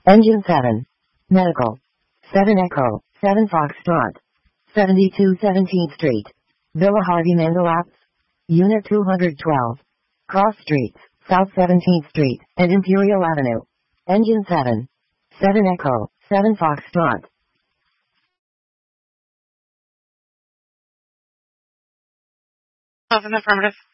Engine 7. Medical. 7 Echo. 7 Foxtrot. 72 17th Street. Villa Harvey Mandelap. Unit 212. Cross Streets, South 17th Street, and Imperial Avenue. Engine 7. 7 Echo. 7 Foxtrot. Of an affirmative.